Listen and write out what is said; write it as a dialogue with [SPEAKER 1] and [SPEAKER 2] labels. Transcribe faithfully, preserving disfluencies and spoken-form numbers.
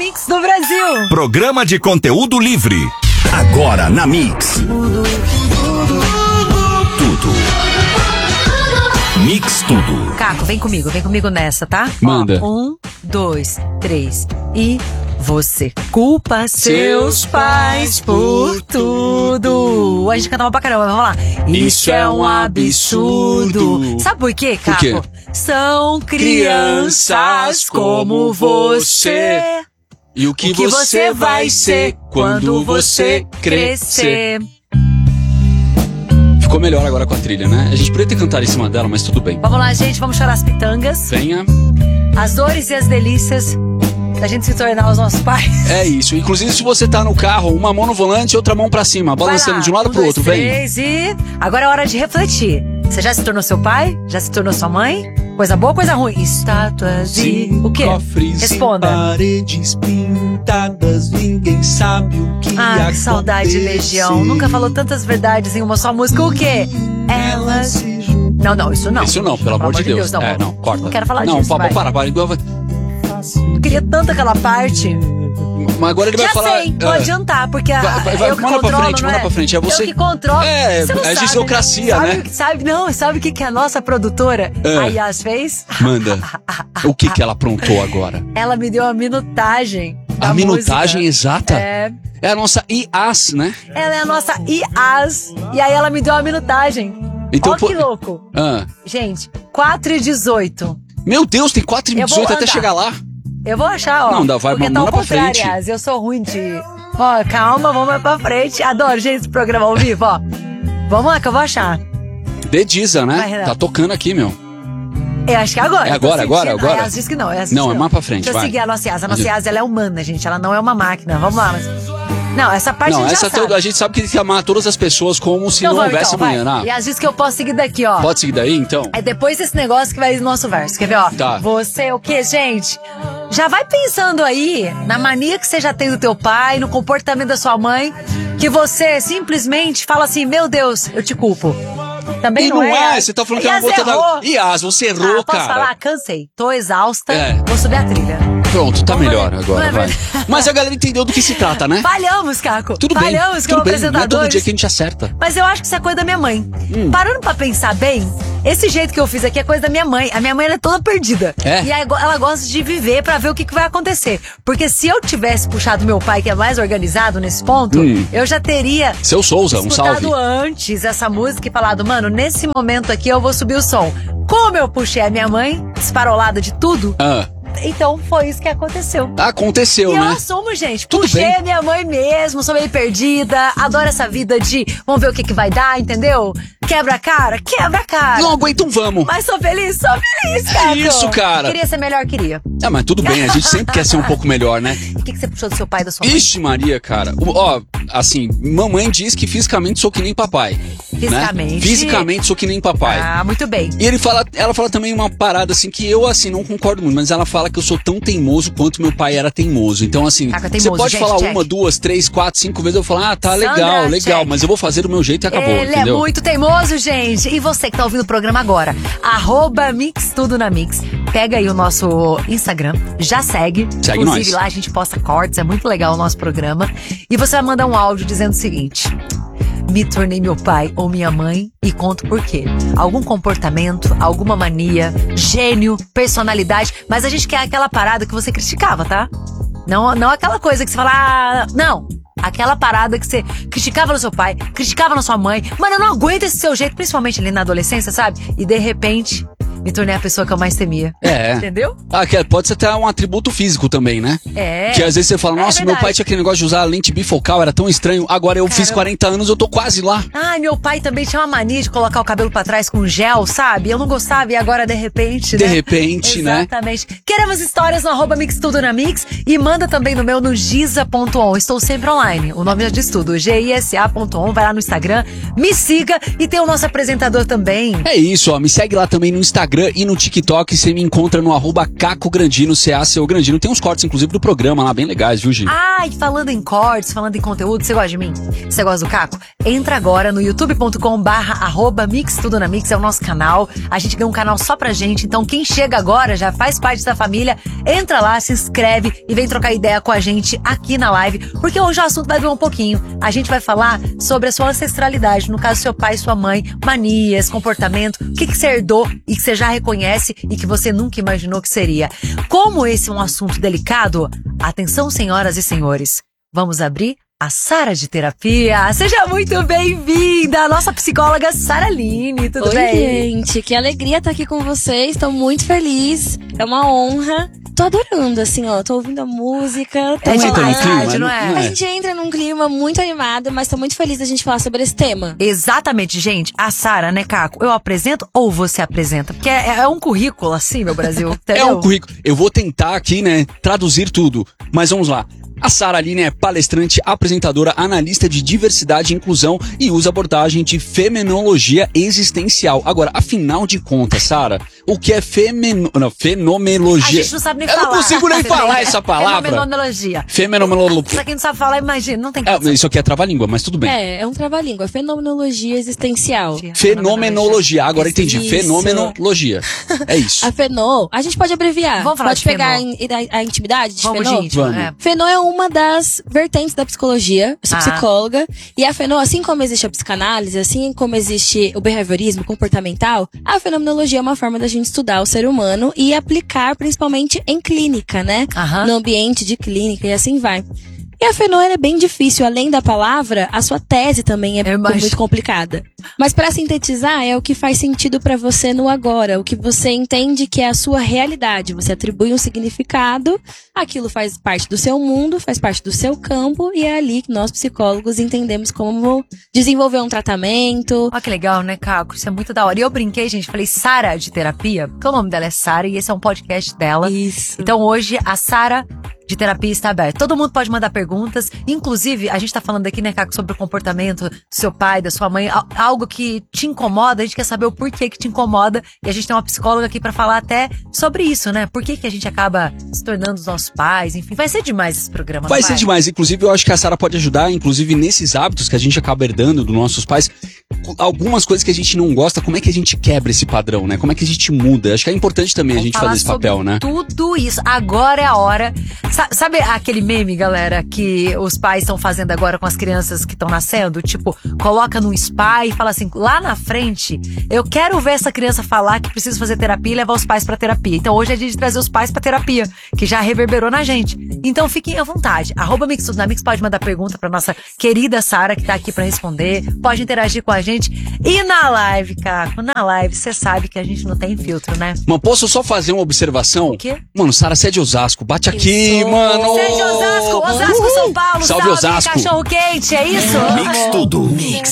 [SPEAKER 1] Mix do Brasil.
[SPEAKER 2] Programa de conteúdo livre.
[SPEAKER 3] Agora na Mix. Tudo. Mix Tudo.
[SPEAKER 1] Caco, vem comigo, vem comigo nessa, tá?
[SPEAKER 4] Manda.
[SPEAKER 1] Ó, um, dois, três e... Você culpa seus pais por tudo. A gente canta mal pra caramba, vamos lá. Isso é um absurdo. Sabe por quê, Caco?
[SPEAKER 4] Por quê?
[SPEAKER 1] São crianças como você.
[SPEAKER 4] E o que,
[SPEAKER 1] O que
[SPEAKER 4] você vai ser quando você crescer. Ficou melhor agora com a trilha, né? A gente poderia ter cantado em cima dela, mas tudo bem.
[SPEAKER 1] Vamos lá, gente, vamos chorar as pitangas.
[SPEAKER 4] Venha.
[SPEAKER 1] As dores e as delícias da gente se tornar os nossos pais.
[SPEAKER 4] É isso. Inclusive, se você tá no carro, uma mão no volante e outra mão pra cima, balançando de um lado
[SPEAKER 1] um,
[SPEAKER 4] pro
[SPEAKER 1] dois,
[SPEAKER 4] outro.
[SPEAKER 1] Três,
[SPEAKER 4] Vem.
[SPEAKER 1] e agora é hora de refletir. Você já se tornou seu pai? Já se tornou sua mãe? Coisa boa ou coisa ruim? Estátuas e... O quê? Responda.
[SPEAKER 5] Paredes pintadas, ninguém sabe o que
[SPEAKER 1] Ah, que saudade,
[SPEAKER 5] aconteceu.
[SPEAKER 1] Legião. Nunca falou tantas verdades em uma só música. O quê? Elas... Não, não, isso não.
[SPEAKER 4] Isso não, pelo amor de Deus.
[SPEAKER 1] não.
[SPEAKER 4] É, não, corta.
[SPEAKER 1] Não quero falar
[SPEAKER 4] não,
[SPEAKER 1] disso,
[SPEAKER 4] Não,
[SPEAKER 1] vai.
[SPEAKER 4] para, para, para.
[SPEAKER 1] Eu queria tanto aquela parte.
[SPEAKER 4] Mas agora ele vai
[SPEAKER 1] Já
[SPEAKER 4] falar...
[SPEAKER 1] sei, vou
[SPEAKER 4] é.
[SPEAKER 1] adiantar, porque a,
[SPEAKER 4] Vai, vai, vai,
[SPEAKER 1] eu que
[SPEAKER 4] manda pra
[SPEAKER 1] controlo,
[SPEAKER 4] frente,
[SPEAKER 1] não
[SPEAKER 4] manda
[SPEAKER 1] é?
[SPEAKER 4] pra frente, é você-
[SPEAKER 1] Eu que controlo.
[SPEAKER 4] É,
[SPEAKER 1] Você não
[SPEAKER 4] a
[SPEAKER 1] sabe,
[SPEAKER 4] gisiocracia,
[SPEAKER 1] sabe,
[SPEAKER 4] né?
[SPEAKER 1] Sabe, não, sabe o que, que a nossa produtora,
[SPEAKER 4] É.
[SPEAKER 1] a Yas, fez?
[SPEAKER 4] Manda. O que que ela aprontou agora?
[SPEAKER 1] Ela me deu a minutagem da
[SPEAKER 4] A minutagem
[SPEAKER 1] música.
[SPEAKER 4] exata?
[SPEAKER 1] É.
[SPEAKER 4] É a nossa I A S, né?
[SPEAKER 1] Ela é a nossa I A S. E aí ela me deu a minutagem.
[SPEAKER 4] Então,
[SPEAKER 1] Ó que
[SPEAKER 4] pô-
[SPEAKER 1] louco.
[SPEAKER 4] Ah.
[SPEAKER 1] Gente, quatro e dezoito.
[SPEAKER 4] Meu Deus, tem quatro e
[SPEAKER 1] Eu vou
[SPEAKER 4] dezoito até
[SPEAKER 1] andar.
[SPEAKER 4] chegar lá.
[SPEAKER 1] Eu vou achar, ó.
[SPEAKER 4] Não, dá, vai,
[SPEAKER 1] porque tá
[SPEAKER 4] manda
[SPEAKER 1] ao
[SPEAKER 4] pra
[SPEAKER 1] contrário,
[SPEAKER 4] frente.
[SPEAKER 1] Yas, eu sou ruim de... Ó, calma, vamos mais pra frente. Adoro, gente, esse programa ao vivo, ó. Vamos lá que eu vou achar.
[SPEAKER 4] Dediza, né?
[SPEAKER 1] Vai, Renato.
[SPEAKER 4] Tá tocando aqui, meu.
[SPEAKER 1] Eu acho que é agora.
[SPEAKER 4] É
[SPEAKER 1] eu tô
[SPEAKER 4] agora, agora,
[SPEAKER 1] sentindo.
[SPEAKER 4] agora?
[SPEAKER 1] A Yas disse que não. A Yas
[SPEAKER 4] Não,
[SPEAKER 1] disse
[SPEAKER 4] é
[SPEAKER 1] que
[SPEAKER 4] mais pra frente,
[SPEAKER 1] Deixa eu
[SPEAKER 4] vai.
[SPEAKER 1] seguir a nossa Yas. A nossa Yas, ela é humana, gente. Ela não é uma máquina. Vamos lá. Mas... Não, essa parte
[SPEAKER 4] Não,
[SPEAKER 1] a gente
[SPEAKER 4] essa
[SPEAKER 1] já sabe.
[SPEAKER 4] toda- a gente sabe que tem que amar todas as pessoas como se
[SPEAKER 1] Então
[SPEAKER 4] não
[SPEAKER 1] vamos,
[SPEAKER 4] houvesse
[SPEAKER 1] então,
[SPEAKER 4] amanhã,
[SPEAKER 1] vai.
[SPEAKER 4] né?
[SPEAKER 1] Yas disse que eu posso seguir daqui, ó.
[SPEAKER 4] Pode seguir daí, então?
[SPEAKER 1] É depois desse negócio que vai no nosso verso. Quer ver, ó?
[SPEAKER 4] Tá.
[SPEAKER 1] Você o quê, gente? Já vai pensando aí na mania que você já tem do teu pai, no comportamento da sua mãe, que você simplesmente fala assim, meu Deus, eu te culpo. Também
[SPEAKER 4] E
[SPEAKER 1] não,
[SPEAKER 4] não
[SPEAKER 1] é.
[SPEAKER 4] é, você tá falando que é uma
[SPEAKER 1] Yas
[SPEAKER 4] gota
[SPEAKER 1] errou.
[SPEAKER 4] d'água. Yas, você errou,
[SPEAKER 1] ah, posso
[SPEAKER 4] cara.
[SPEAKER 1] falar? Cansei. Tô exausta.
[SPEAKER 4] É.
[SPEAKER 1] Vou subir a trilha.
[SPEAKER 4] Pronto, tá
[SPEAKER 1] Vamos
[SPEAKER 4] melhor
[SPEAKER 1] ver.
[SPEAKER 4] agora,
[SPEAKER 1] Não é
[SPEAKER 4] vai.
[SPEAKER 1] verdade.
[SPEAKER 4] Mas a galera entendeu do que se trata, né?
[SPEAKER 1] Falhamos, Caco.
[SPEAKER 4] Tudo bem,
[SPEAKER 1] Falhamos
[SPEAKER 4] tudo
[SPEAKER 1] como
[SPEAKER 4] bem. Não é todo
[SPEAKER 1] apresentadores.
[SPEAKER 4] dia que a gente acerta.
[SPEAKER 1] Mas eu acho que isso é coisa da minha mãe.
[SPEAKER 4] Hum.
[SPEAKER 1] Parando pra pensar bem, esse jeito que eu fiz aqui é coisa da minha mãe. A minha mãe ela é toda perdida.
[SPEAKER 4] É?
[SPEAKER 1] E aí, ela gosta de viver pra ver o que, que vai acontecer. Porque se eu tivesse puxado meu pai, que é mais organizado nesse ponto,
[SPEAKER 4] Hum.
[SPEAKER 1] eu já teria
[SPEAKER 4] Seu Souza, um salve.
[SPEAKER 1] escutado antes essa música e falado, mano, nesse momento aqui eu vou subir o som. Como eu puxei a minha mãe, desparolada de tudo,
[SPEAKER 4] Ah,
[SPEAKER 1] então foi isso que aconteceu.
[SPEAKER 4] aconteceu,
[SPEAKER 1] E eu
[SPEAKER 4] né?
[SPEAKER 1] assumo, gente.
[SPEAKER 4] Tudo
[SPEAKER 1] Puxei
[SPEAKER 4] bem.
[SPEAKER 1] a minha mãe mesmo, sou meio perdida, adoro essa vida de vamos ver o que, que vai dar, entendeu? Quebra a cara, quebra a cara.
[SPEAKER 4] Não aguentam, vamos.
[SPEAKER 1] Mas sou feliz, sou feliz, cara.
[SPEAKER 4] isso, cara.
[SPEAKER 1] Queria ser melhor, queria.
[SPEAKER 4] Ah, mas tudo bem, a gente sempre quer ser um pouco melhor, né?
[SPEAKER 1] O que, que você puxou do seu pai e da sua mãe?
[SPEAKER 4] Ixi, Maria, cara. O- Ó, assim, mamãe diz que fisicamente sou que nem papai.
[SPEAKER 1] Fisicamente?
[SPEAKER 4] Né? Fisicamente sou que nem papai.
[SPEAKER 1] Ah, muito bem.
[SPEAKER 4] E ele fala, ela fala também uma parada assim que eu assim não concordo muito, mas ela fala que eu sou tão teimoso quanto meu pai era teimoso. Então assim,
[SPEAKER 1] Caca,
[SPEAKER 4] você
[SPEAKER 1] teimoso,
[SPEAKER 4] pode
[SPEAKER 1] gente,
[SPEAKER 4] falar
[SPEAKER 1] check.
[SPEAKER 4] uma, duas, três, quatro, cinco vezes eu vou falar, ah, tá
[SPEAKER 1] Sandra,
[SPEAKER 4] legal, legal,
[SPEAKER 1] check.
[SPEAKER 4] mas eu vou fazer do meu jeito e acabou,
[SPEAKER 1] Ele
[SPEAKER 4] entendeu?
[SPEAKER 1] é muito teimoso, gente. E você que tá ouvindo o programa agora, arroba Mix Tudo na Mix. Pega aí o nosso Instagram, já segue.
[SPEAKER 4] Segue
[SPEAKER 1] Inclusive
[SPEAKER 4] nós.
[SPEAKER 1] lá a gente posta cortes, é muito legal o nosso programa. E você vai mandar um áudio dizendo o seguinte: me tornei meu pai ou minha mãe e conto por quê. Algum comportamento, alguma mania, gênio, personalidade. Mas a gente quer aquela parada que você criticava, tá? Não, não aquela coisa que você fala, ah, não. Aquela parada que você criticava no seu pai, criticava na sua mãe. Mano, eu não aguento esse seu jeito, principalmente ali na adolescência, sabe? E de repente, me tornei a pessoa que eu mais temia.
[SPEAKER 4] É.
[SPEAKER 1] Entendeu?
[SPEAKER 4] Ah, que pode ser até um atributo físico também, né?
[SPEAKER 1] É.
[SPEAKER 4] Que às vezes você fala,
[SPEAKER 1] É
[SPEAKER 4] nossa, meu
[SPEAKER 1] verdade.
[SPEAKER 4] pai tinha aquele negócio de usar lente bifocal, era tão estranho. Agora eu fiz
[SPEAKER 1] Caramba.
[SPEAKER 4] quarenta anos, eu tô quase lá.
[SPEAKER 1] Ai, meu pai também tinha uma mania de colocar o cabelo pra trás com gel, sabe? Eu não gostava e agora de repente,
[SPEAKER 4] De
[SPEAKER 1] né?
[SPEAKER 4] repente, né?
[SPEAKER 1] Exatamente. Queremos histórias no arroba Mix Tudo na Mix e manda também no meu no giza ponto on. Estou sempre online. O nome já diz tudo. G I S A ponto on. Vai lá no Instagram, me siga e tem o nosso apresentador também.
[SPEAKER 4] É isso, ó. Me segue lá também no Instagram, Instagram e no TikTok você me encontra no arroba Caco Grandino, C A C O Grandino. Tem uns cortes, inclusive, do programa lá, bem legais, viu, Gi?
[SPEAKER 1] Ah, e falando em cortes, falando em conteúdo, você gosta de mim? Você gosta do Caco? Entra agora no youtube ponto com barra arroba Mix Tudo na Mix, é o nosso canal. A gente ganha um canal só pra gente, então quem chega agora já faz parte da família. Entra lá, se inscreve e vem trocar ideia com a gente aqui na live, porque hoje o assunto vai durar um pouquinho. A gente vai falar sobre a sua ancestralidade, no caso seu pai e sua mãe, manias, comportamento, o que, que você herdou e que você já reconhece e que você nunca imaginou que seria. Como esse é um assunto delicado, atenção, senhoras e senhores, vamos abrir a Sara de Terapia. Seja muito bem-vinda, nossa psicóloga Sara Line, tudo
[SPEAKER 6] Oi,
[SPEAKER 1] bem?
[SPEAKER 6] gente, que alegria estar aqui com vocês, tô muito feliz, é uma honra. Tô adorando, assim, ó, tô ouvindo a música. Tô
[SPEAKER 1] É de
[SPEAKER 4] Entra no
[SPEAKER 1] verdade,
[SPEAKER 4] clima,
[SPEAKER 1] não é?
[SPEAKER 4] não
[SPEAKER 6] A
[SPEAKER 4] é?
[SPEAKER 6] gente entra num clima muito animado, mas tô muito feliz da gente falar sobre esse tema.
[SPEAKER 1] Exatamente, gente. A Sara, né, Caco? Eu apresento ou você apresenta? Porque é, é um currículo assim, meu Brasil.
[SPEAKER 4] É
[SPEAKER 1] Entendeu?
[SPEAKER 4] um currículo. Eu vou tentar aqui, né, traduzir tudo, mas vamos lá. A Sara Aline é palestrante, apresentadora, analista de diversidade e inclusão e usa abordagem de fenomenologia existencial. Agora, afinal de contas, Sara, o que é femeno... não,
[SPEAKER 1] A
[SPEAKER 4] fenomenologia?
[SPEAKER 1] gente não sabe nem
[SPEAKER 4] Eu
[SPEAKER 1] falar.
[SPEAKER 4] não consigo nem
[SPEAKER 1] Você
[SPEAKER 4] falar
[SPEAKER 1] tem-
[SPEAKER 4] essa palavra.
[SPEAKER 1] Fenomenologia.
[SPEAKER 4] Fenomenologia.
[SPEAKER 1] Pra quem não sabe falar, imagina, não tem
[SPEAKER 4] É,
[SPEAKER 1] como.
[SPEAKER 4] isso aqui é trava-língua, mas tudo bem.
[SPEAKER 6] É, é um trava-língua, fenomenologia existencial.
[SPEAKER 4] Fenomenologia, agora entendi.
[SPEAKER 6] Isso.
[SPEAKER 4] Fenomenologia. É isso.
[SPEAKER 6] A Fenô, a gente pode abreviar.
[SPEAKER 1] Vamos falar
[SPEAKER 6] pode
[SPEAKER 1] de
[SPEAKER 6] pegar a,
[SPEAKER 1] Fenô.
[SPEAKER 6] in- a- a intimidade de
[SPEAKER 1] Vamos,
[SPEAKER 6] Fenô?
[SPEAKER 1] gente.
[SPEAKER 4] Vamos.
[SPEAKER 1] É.
[SPEAKER 6] Fenô é uma das vertentes da psicologia, eu sou
[SPEAKER 1] Ah.
[SPEAKER 6] psicóloga, e a Fenô, assim como existe a psicanálise, assim como existe o behaviorismo comportamental, a fenomenologia é uma forma da gente estudar o ser humano e aplicar principalmente em clínica, né?
[SPEAKER 1] Aham.
[SPEAKER 6] No ambiente de clínica e assim vai. E a Fenô ela é bem difícil, além da palavra, a sua tese também é
[SPEAKER 1] Eu imagino.
[SPEAKER 6] muito complicada. Mas pra sintetizar, é o que faz sentido pra você no agora, o que você entende que é a sua realidade. Você atribui um significado, aquilo faz parte do seu mundo, faz parte do seu campo, e é ali que nós psicólogos entendemos como desenvolver um tratamento.
[SPEAKER 1] Olha que legal, né, Caco? Isso é muito da hora. E eu brinquei, gente, falei Sara de Terapia, porque o nome dela é Sara e esse é um podcast dela.
[SPEAKER 6] Isso.
[SPEAKER 1] Então hoje a Sara de Terapia está aberta. Todo mundo pode mandar perguntas. Inclusive, a gente tá falando aqui, né, Caco, sobre o comportamento do seu pai, da sua mãe, a- algo que te incomoda, a gente quer saber o porquê que te incomoda. E a gente tem uma psicóloga aqui pra falar até sobre isso, né? Por que que a gente acaba se tornando os nossos pais, enfim. Vai ser demais esse programa,
[SPEAKER 4] Vai
[SPEAKER 1] não
[SPEAKER 4] ser demais. Inclusive, eu acho que a Sara pode ajudar, inclusive, nesses hábitos que a gente acaba herdando dos nossos pais. Algumas coisas que a gente não gosta, como é que a gente quebra esse padrão, né? Como é que a gente muda? Acho que é importante também a
[SPEAKER 1] Vamos
[SPEAKER 4] gente
[SPEAKER 1] falar
[SPEAKER 4] fazer esse papel,
[SPEAKER 1] sobre
[SPEAKER 4] né?
[SPEAKER 1] Tudo isso. Agora é a hora. Sa- Sabe aquele meme, galera, que os pais estão fazendo agora com as crianças que estão nascendo? Tipo, coloca num spa e fala assim, lá na frente, eu quero ver essa criança falar que precisa fazer terapia e levar os pais pra terapia. Então hoje é dia de trazer os pais pra terapia, que já reverberou na gente. Então fiquem à vontade. Arroba Mix Tudo na Mix pode mandar pergunta pra nossa querida Sara, que tá aqui pra responder. Pode interagir com a gente. E na live, Caco, na live, você sabe que a gente não tem filtro, né?
[SPEAKER 4] Mas posso só fazer uma observação?
[SPEAKER 1] O quê?
[SPEAKER 4] Mano, Sara, você é de Osasco. Bate aqui,
[SPEAKER 6] sou.
[SPEAKER 4] mano.
[SPEAKER 1] Você é de Osasco, Osasco, São Paulo,
[SPEAKER 4] Salve, Osasco.
[SPEAKER 1] cachorro quente, é isso?
[SPEAKER 3] Mix Tudo.